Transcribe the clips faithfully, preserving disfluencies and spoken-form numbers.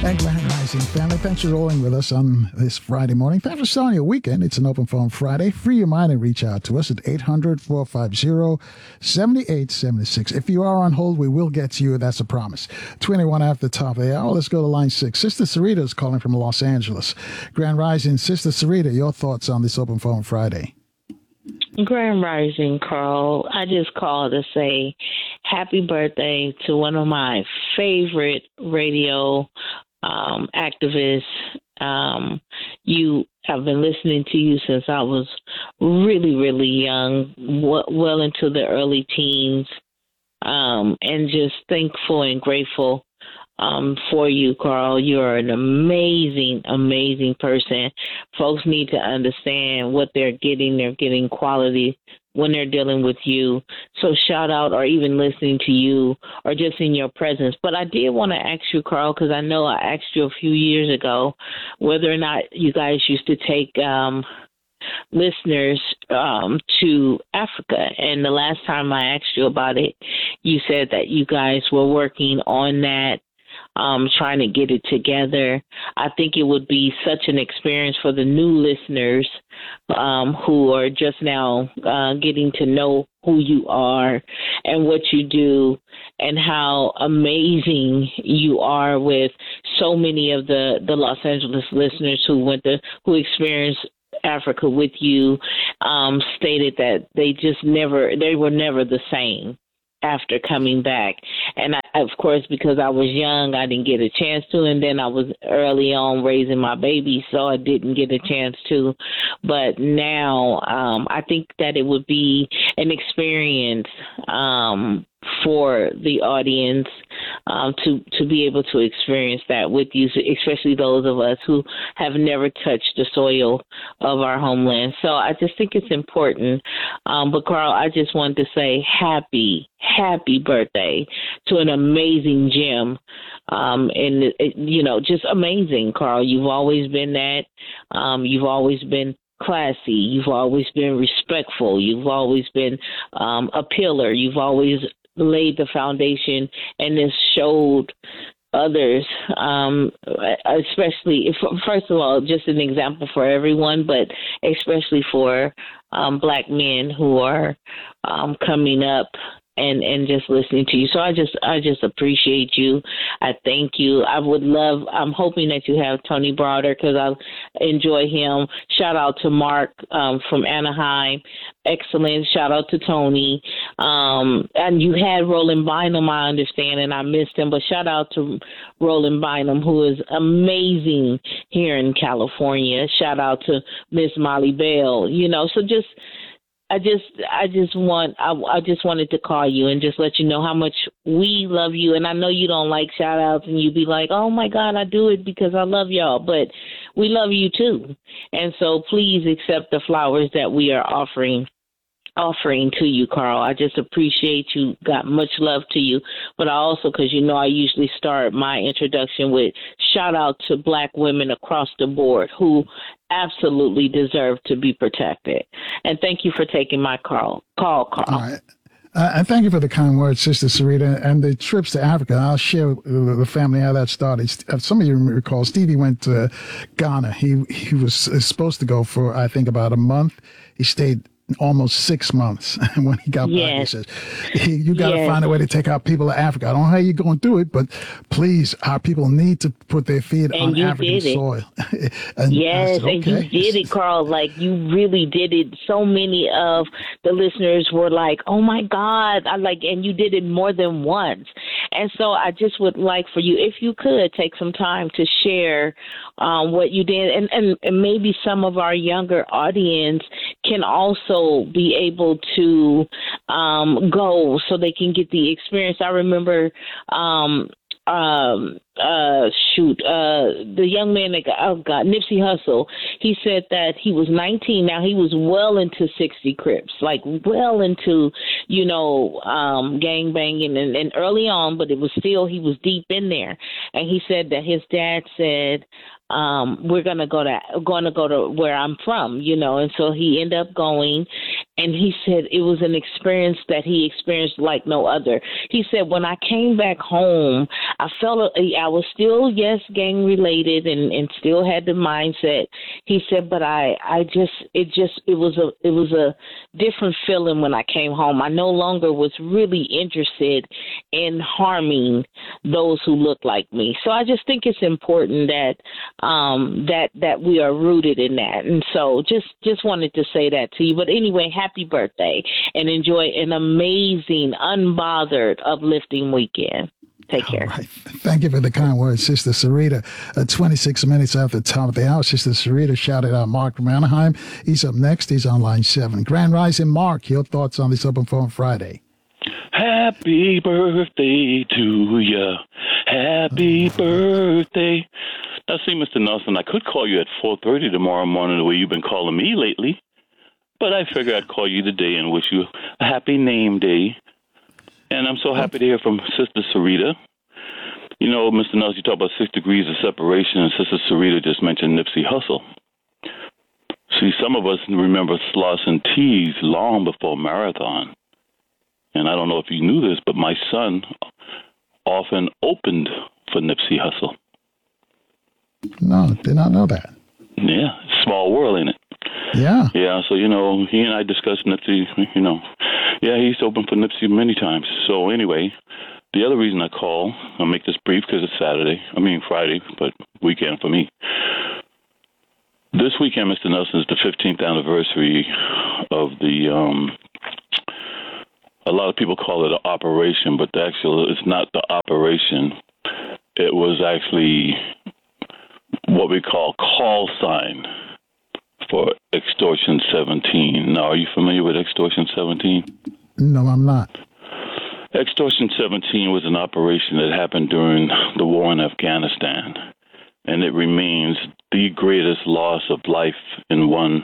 And Grand Rising family, thanks for rolling with us on this Friday morning. Thanks for starting your weekend. It's an open phone Friday. Free your mind and reach out to us at eight hundred, four five zero, seven eight seven six. If you are on hold, we will get to you. That's a promise. twenty-one after the top of the hour. Let's go to line six. Sister Sarita is calling from Los Angeles. Grand Rising, Sister Sarita, your thoughts on this open phone Friday? Grand Rising, Carl. I just called to say happy birthday to one of my favorite radio um, activists. Um, you have been listening to you since I was really, really young, w- well into the early teens, um, and just thankful and grateful Um, for you, Carl. You're an amazing, amazing person. Folks need to understand what they're getting. They're getting quality when they're dealing with you. So shout out, or even listening to you, or just in your presence. But I did want to ask you, Carl, because I know I asked you a few years ago whether or not you guys used to take um, listeners um, to Africa. And the last time I asked you about it, you said that you guys were working on that. Um, trying to get it together. I think it would be such an experience for the new listeners um, who are just now uh, getting to know who you are and what you do and how amazing you are with so many of the, the Los Angeles listeners who went to, who experienced Africa with you, um, stated that they just never, they were never the same after coming back. And I, of course, because I was young, I didn't get a chance to, and then I was early on raising my baby, so I didn't get a chance to. But now um, I think that it would be an experience um, for the audience um, to, to be able to experience that with you, especially those of us who have never touched the soil of our homeland. So I just think it's important. Um, but, Carl, I just wanted to say happy, happy birthday to an amazing gem. Um, and, it, you know, just amazing, Carl. You've always been that. Um, you've always been classy. You've always been respectful. You've always been um, a pillar. You've always laid the foundation, and this showed others, um, especially, if, first of all, just an example for everyone, but especially for um, Black men who are um, coming up and, and just listening to you. So I just I just appreciate you. I thank you. I would love, I'm hoping that you have Tony Browder because I enjoy him. Shout out to Mark um, from Anaheim. Excellent. Shout out to Tony. Um, and you had Roland Bynum, I understand, and I missed him, but shout out to Roland Bynum, who is amazing here in California. Shout out to Miss Molly Bell. You know, so just I just, I just want, I, I just wanted to call you and just let you know how much we love you. And I know you don't like shout outs and you be like, oh my God, I do it because I love y'all, but we love you too. And so please accept the flowers that we are offering offering to you, Carl. I just appreciate you. Got much love to you. But I also, because you know I usually start my introduction with shout out to Black women across the board who absolutely deserve to be protected. And thank you for taking my call, call, Carl. All right. Uh, and thank you for the kind words, Sister Sarita, and the trips to Africa. I'll share with the family how that started. Some of you recall Stevie went to Ghana. He he was supposed to go for, I think, about a month. He stayed almost six months. And when he got yes. back, he says, hey, you got to yes. find a way to take our people to Africa. I don't know how you're going to do it, but please, our people need to put their feet and on African soil. and yes, said, okay. And you did it, Carl. Like, you really did it. So many of the listeners were like, oh, my God. I like, and you did it more than once. And so I just would like for you, if you could, take some time to share um, what you did. And, and, and maybe some of our younger audience can also be able to um, go so they can get the experience. I remember, um, um, uh, shoot, uh, the young man that got, oh God, Nipsey Hussle, he said that he was nineteen. Now he was well into sixty Crips, like well into, you know, um, gang banging and, and early on, but it was still, he was deep in there. And he said that his dad said, um, we're gonna go to going to go to where I'm from, you know. And so he ended up going, and he said it was an experience that he experienced like no other. He said, when I came back home, I felt I was still, yes, gang related and, and still had the mindset. He said, but I, I just, it just, it was a, it was a different feeling when I came home. I no longer was really interested in harming those who look like me. So I just think it's important that, um, that, that we are rooted in that. And so just, just wanted to say that to you. But anyway, happy birthday and enjoy an amazing, unbothered, uplifting weekend. Take care. All right. Thank you for the kind words, Sister Sarita. Uh, twenty-six minutes after the top of the hour, Sister Sarita shouted out Mark from Anaheim. He's up next. He's on line seven. Grand Rising, Mark. Your thoughts on this Open Phone Friday? Happy birthday to ya. Happy oh, birthday. Now, see, Mister Nelson, I could call you at four thirty tomorrow morning the way you've been calling me lately. But I figured I'd call you today and wish you a happy name day. And I'm so happy to hear from Sister Sarita. You know, Mister Nelson, you talk about six degrees of separation, and Sister Sarita just mentioned Nipsey Hussle. See, some of us remember Sloss and Tees long before Marathon. And I don't know if you knew this, but my son often opened for Nipsey Hussle. No, did not know that. Yeah, small world, ain't it? Yeah. Yeah, so, you know, he and I discussed Nipsey, you know. Yeah, he used to open for Nipsey many times. So anyway, the other reason I call, I'll make this brief because it's Saturday, I mean Friday, but weekend for me. This weekend, Mister Nelson, is the fifteenth anniversary of the, um, a lot of people call it an operation, but the actual, it's not the operation. It was actually what we call call sign for Extortion seventeen. Now, are you familiar with Extortion seventeen? No, I'm not. Extortion seventeen was an operation that happened during the war in Afghanistan, and it remains the greatest loss of life in one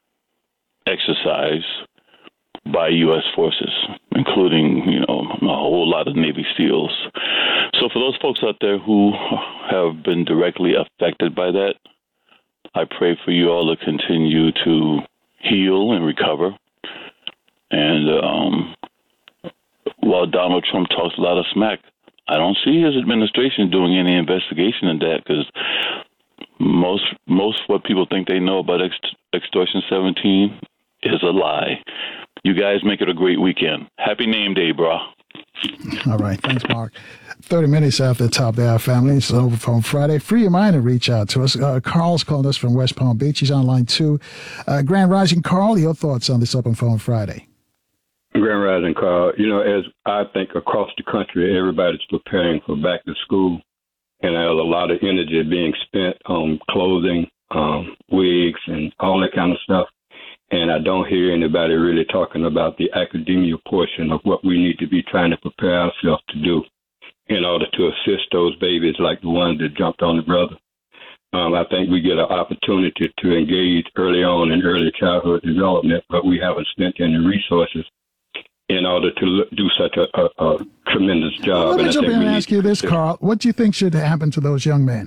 exercise by U S forces, including, you know, a whole lot of Navy SEALs. So for those folks out there who have been directly affected by that, I pray for you all to continue to heal and recover. And um, while Donald Trump talks a lot of smack, I don't see his administration doing any investigation in that, because most most what people think they know about ext- Extortion seventeen is a lie. You guys make it a great weekend. Happy name day, bro. All right. Thanks, Mark. thirty minutes after the top of the hour, family. It's Open Phone Friday. Free your mind and reach out to us. Uh, Carl's calling us from West Palm Beach. He's on line two. Uh, Grand Rising, Carl, your thoughts on this Open Phone Friday? Grand Rising, Carl. You know, as I think across the country, everybody's preparing for back to school, and there's a lot of energy being spent on clothing, um, wigs, and all that kind of stuff. And I don't hear anybody really talking about the academia portion of what we need to be trying to prepare ourselves to do in order to assist those babies like the ones that jumped on the brother. Um, I think we get an opportunity to engage early on in early childhood development, but we haven't spent any resources in order to look, do such a, a, a tremendous job. Let me jump in and ask you this, Carl. What do you think should happen to those young men?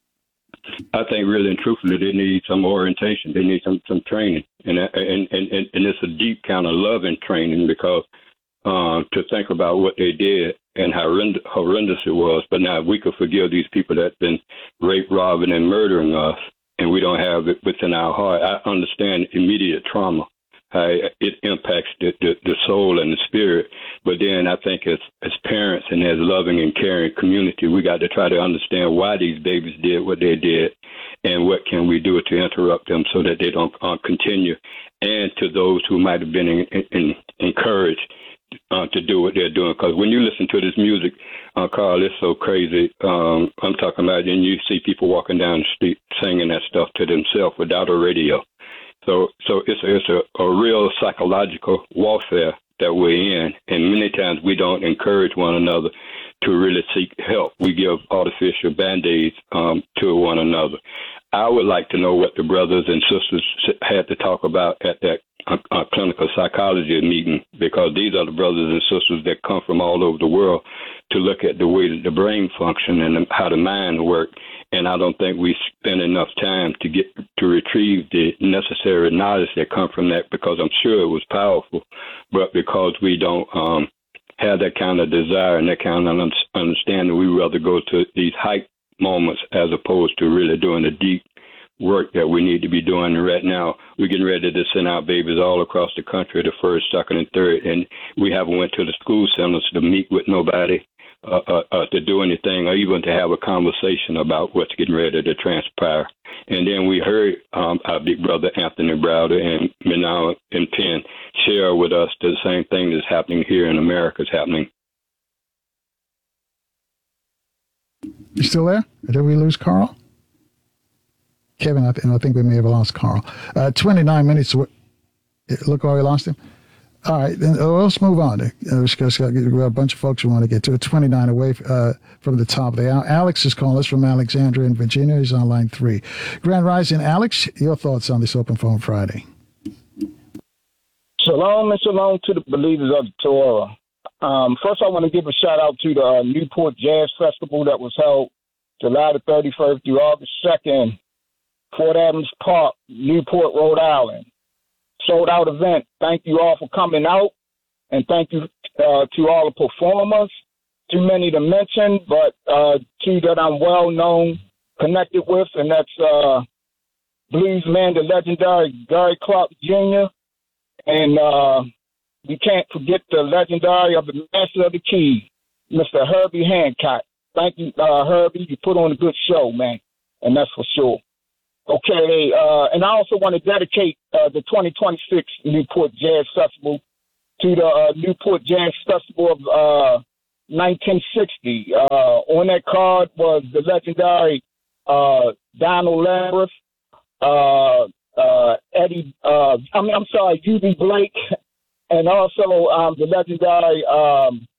I think really and truthfully, they need some orientation. They need some, some training. And, and, and, and it's a deep kind of loving training, because uh, to think about what they did and how horrendous, horrendous it was. But now we could forgive these people that have been rape, robbing, and murdering us, and we don't have it within our heart. I understand immediate trauma, how it impacts the, the, the soul and the spirit. But then I think as, as parents and as loving and caring community, we got to try to understand why these babies did what they did and what can we do to interrupt them so that they don't uh, continue. And to those who might have been in, in, encouraged uh, to do what they're doing. Because when you listen to this music, uh, Carl, it's so crazy. Um, I'm talking about, and you see people walking down the street singing that stuff to themselves without a radio. So so it's a, it's a, a real psychological warfare that we're in, and many times we don't encourage one another to really seek help. We give artificial Band-Aids um, to one another. I would like to know what the brothers and sisters had to talk about at that uh, uh, clinical psychology meeting, because these are the brothers and sisters that come from all over the world to look at the way that the brain function and how the mind works and I don't think we spend enough time to get to retrieve the necessary knowledge that come from that, because I'm sure it was powerful, but because we don't um, have that kind of desire and that kind of understanding, we rather go to these hype moments as opposed to really doing the deep work that we need to be doing. Right now, we're getting ready to send out babies all across the country, the first, second, and third, and we haven't went to the school centers to meet with nobody, uh, uh, uh, to do anything, or even to have a conversation about what's getting ready to transpire. And then we heard um, our big brother Anthony Browder and Manaw and Penn share with us the same thing that's happening here in America is happening. You still there? Did we lose Carl? Kevin, I, th- I think we may have lost Carl. Uh, twenty-nine minutes. Look where we lost him. All right, then uh, let's move on. Uh, we've got a bunch of folks we want to get to. twenty-nine away uh, from the top of the hour. Alex is calling us from Alexandria in Virginia. He's on line three. Grand Rising, Alex, your thoughts on this Open Phone Friday? Shalom and shalom to the believers of the Torah. Um, first, I want to give a shout out to the uh, Newport Jazz Festival that was held July the thirty-first through August second. Fort Adams Park, Newport, Rhode Island. Sold out event. Thank you all for coming out, and thank you uh, to all the performers. Too many to mention, but uh, two that I'm well known, connected with, and that's uh, bluesman, the legendary Gary Clark Junior And uh, we can't forget the legendary of the Master of the Keys, Mister Herbie Hancock. Thank you, uh, Herbie. You put on a good show, man, and that's for sure. Okay, uh, and I also want to dedicate uh, the twenty twenty-six Newport Jazz Festival to the uh, Newport Jazz Festival of uh, nineteen sixty. Uh, on that card was the legendary uh, Donald Lambert, uh, uh, Eddie, uh, I mean, I'm sorry, U B Blake, and also um, the legendary um,